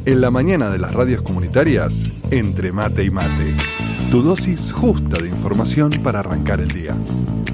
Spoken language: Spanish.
En la mañana de las radios comunitarias, Entre Mate y Mate. Tu dosis justa de información para arrancar el día.